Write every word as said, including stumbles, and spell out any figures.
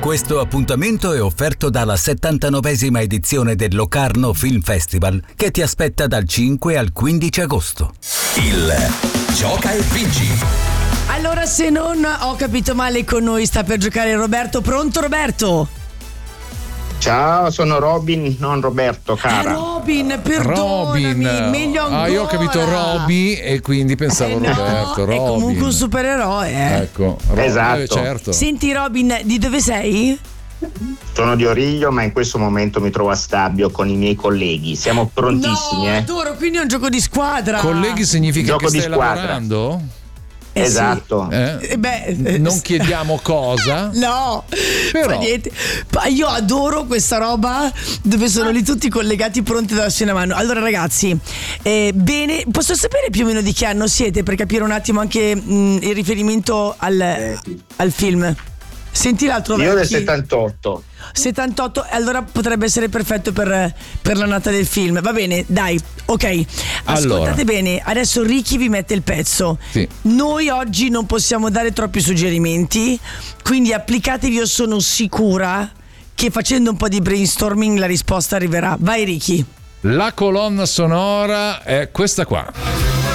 Questo appuntamento è offerto dalla settantanovesima edizione del Locarno Film Festival, che ti aspetta dal cinque al quindici agosto. Il Gioca e Vinci. Allora, se non ho capito male, con noi sta per giocare Roberto. Pronto, Roberto? Ciao, sono Robin, non Roberto, cara. Eh, Robin, perdonami, Robin. meglio ancora. Ah, io ho capito Robby e quindi pensavo Eh no, Roberto. è Robin. comunque un supereroe, eh. Ecco, Robin, Esatto. eh, certo. Senti, Robin, di dove sei? Sono di Origlio, ma in questo momento mi trovo a Stabio con i miei colleghi. Siamo prontissimi, No, eh. adoro, quindi è un gioco di squadra. Colleghi significa Gioco che di stai squadra. lavorando? Eh sì. Esatto. Eh? Eh beh, eh, Non chiediamo cosa. No, Però- fa niente. Ma io adoro questa roba dove sono lì tutti collegati pronti a darsi una mano. Allora ragazzi, eh, bene, posso sapere più o meno di che anno siete per capire un attimo anche mh, il riferimento al, al film? Senti l'altro Io del vecchi. settantotto. settantotto, allora potrebbe essere perfetto per, per la nata del film. Va bene, dai, ok. Ascoltate Allora. bene, adesso Ricky vi mette il pezzo. Sì. Noi oggi non possiamo dare troppi suggerimenti, quindi applicatevi, io sono sicura che facendo un po' di brainstorming la risposta arriverà. Vai Ricky. La colonna sonora è questa qua.